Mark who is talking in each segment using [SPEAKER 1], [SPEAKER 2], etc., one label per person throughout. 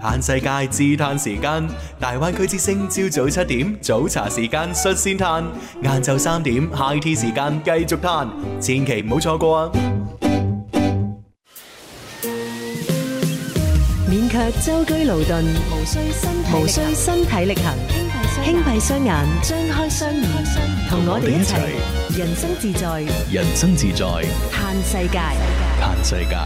[SPEAKER 1] 嘆世界自嘆時間，大灣區之聲朝早7點早茶時間率先嘆，晏晝3點 high tea 時間繼續嘆，千祈唔好錯過啊！
[SPEAKER 2] 免卻舟車勞頓，無需身體力行，輕閉雙眼，張開雙耳，同我哋一齊人生自在，
[SPEAKER 1] 人生自在，
[SPEAKER 2] 嘆世界。
[SPEAKER 1] 嘆世界。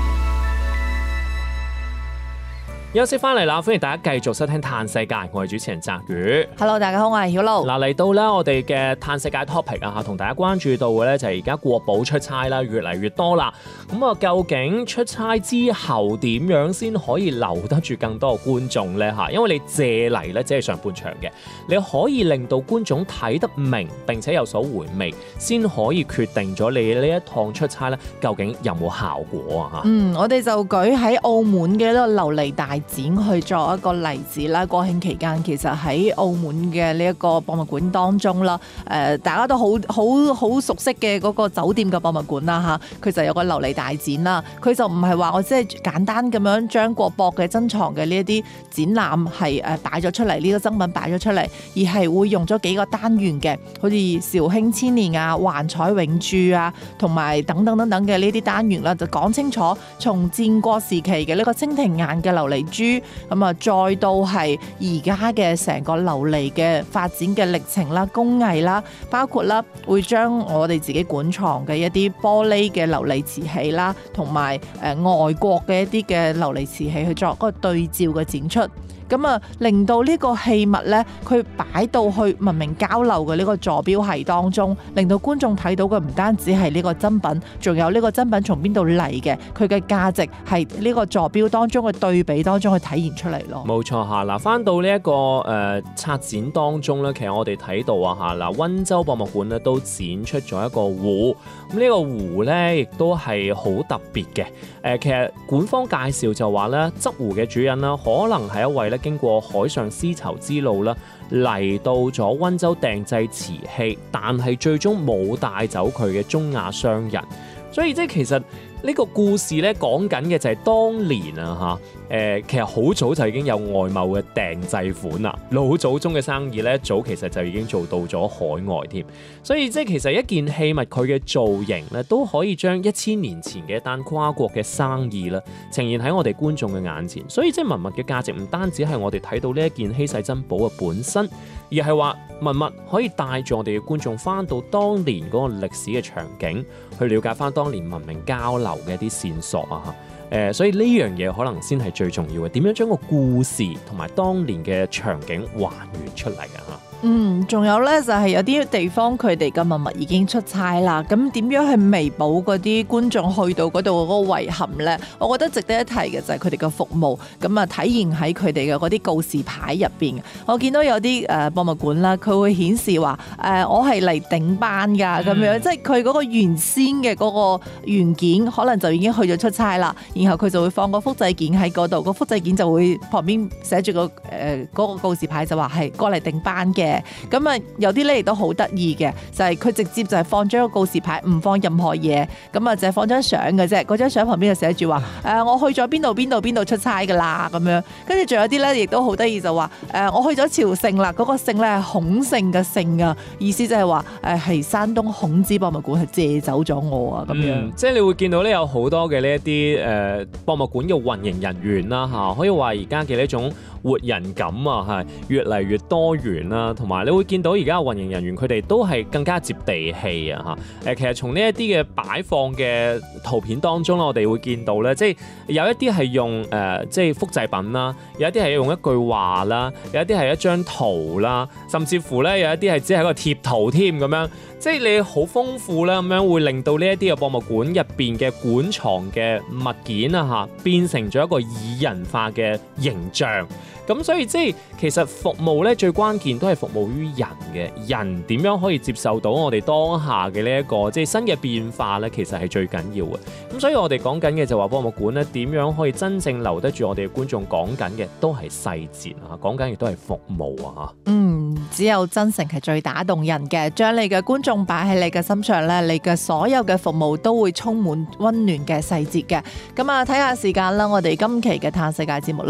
[SPEAKER 3] 休息翻嚟啦，歡迎大家繼續收聽嘆世界，我係主持人澤宇。
[SPEAKER 4] Hello， 大家好，我係曉露。
[SPEAKER 3] 嗱，嚟到咧我哋嘅嘆世界 topic 啊，同大家關注到嘅咧就係而家國寶出差啦，越嚟越多啦。咁啊，究竟出差之後點樣先可以留得住更多嘅觀眾咧？嚇，因為你借嚟咧只係上半場嘅，你可以令到觀眾睇得明並且有所回味，先可以決定咗你呢一趟出差咧究竟有冇效果啊？嚇。
[SPEAKER 4] 我哋就舉喺澳門嘅一個琉璃大展去作一個例子啦。國慶期間其實喺澳門嘅呢一個博物館當中啦，大家都好熟悉嘅嗰個酒店嘅博物館啦嚇，佢就有個琉璃大展啦。佢就唔係話我即係簡單咁樣將國博嘅珍藏嘅呢一啲展覽係擺咗出嚟，呢個珍品擺咗出嚟，而係會用咗幾個單元嘅，好似紹興千年啊、幻彩永駐啊，同埋等等嘅呢啲單元啦，就講清楚從戰國時期嘅呢個蜻蜓眼嘅琉璃珠，咁啊再到係而家嘅成個琉璃嘅發展嘅歷程啦、工藝啦，包括啦會將我哋自己館藏嘅一啲玻璃嘅琉璃瓷器啦，同埋外國嘅一啲嘅琉璃瓷器去作一個對照嘅展出。咁啊，令到呢個器物咧，佢擺到去文明交流嘅呢個座標系當中，令到觀眾睇到嘅唔單止係呢個珍品，仲有呢個珍品從邊度嚟嘅，佢嘅價值係呢個座標當中嘅對比當中去體現出嚟咯。
[SPEAKER 3] 冇錯嚇，嗱，翻到呢一個策展當中咧，其實我哋睇到啊嚇，嗱，溫州博物館咧都展出咗一個壺，咁呢個壺咧亦都係好特別嘅。其實館方介紹就話咧，執壺嘅主人啦，可能係一位咧經過海上絲綢之路啦，嚟到咗溫州訂製瓷器，但係最終冇帶走佢嘅中亞商人。所以即係其實呢個故事咧講緊嘅就係當年啊嚇，其實好早就已經有外貿嘅訂製款啦，老祖宗嘅生意咧早其實就已經做到咗海外添。所以即係其實一件器物佢嘅造型咧都可以將1000年前嘅一單跨國嘅生意啦呈現喺我哋觀眾嘅眼前。所以即係文物嘅價值唔單止係我哋睇到呢一件稀世珍寶嘅本身，而係話文物可以帶住我哋嘅觀眾翻到當年嗰個歷史嘅場景，去了解翻當年文明交流嘅一啲線索啊。所以呢樣嘢可能先係最重要嘅，點樣將個故事同埋當年嘅場景還原出嚟啊。
[SPEAKER 4] 仲有咧就係有啲地方佢哋嘅文物已經出差啦，咁點樣去彌補嗰啲觀眾去到嗰度嗰個遺憾咧？我覺得值得一提嘅就係佢哋嘅服務，咁啊體現喺佢哋嘅嗰啲告示牌入邊。我見到有啲博物館啦，佢會顯示話我係嚟頂班㗎咁樣，即係佢嗰個原先嘅嗰個原件可能就已經去咗出差啦，然後佢就會放個複製件喺嗰度，個複製件就會旁邊寫住嗰個告示牌就話係過嚟頂班嘅。咁啊，有啲咧亦都好得意嘅，就係佢直接就係放張個告示牌，唔放任何嘢，咁啊就係放張相嘅啫。嗰張相旁邊就寫住話我去咗邊度出差噶啦咁樣。跟住仲有啲咧，亦都好得意就話我去咗朝聖啦，嗰個聖咧係孔聖嘅聖啊，意思就係話係山東孔子博物館係借走咗我啊咁樣。
[SPEAKER 3] 即係你會見到咧有好多嘅呢一啲博物館嘅運營人員啦嚇，可以話而家嘅呢種活人感啊係越嚟越多元啦，同埋你會見到而家嘅運營人員佢哋都係更加接地氣啊嚇。其實從呢一啲嘅擺放嘅圖片當中咧，我哋會見到咧，即係有一啲係用即係複製品啦，有一啲係用一句話啦，有一啲係一張圖啦，甚至乎咧有一啲係只係一個貼圖添咁樣。即係你好豐富啦，咁樣會令到呢一啲嘅博物館入邊嘅館藏嘅物件啊嚇，變成咗一個擬人化嘅形象。咁所以即係其實服務咧最關鍵都係服務於人嘅，人點樣可以接受到我哋當下嘅呢一個即係新嘅變化咧，其實係最緊要嘅。咁所以我哋講緊嘅就話博物館咧點樣可以真正留得住我哋嘅觀眾，講緊嘅都係細節啊，講緊亦都係服務啊嚇。
[SPEAKER 4] 只有真誠係最打動人嘅，將你嘅觀眾擺喺你嘅心上咧，你嘅所有嘅服務都會充滿溫暖嘅細節嘅。咁啊，睇下時間啦，我哋今期嘅嘆世界節目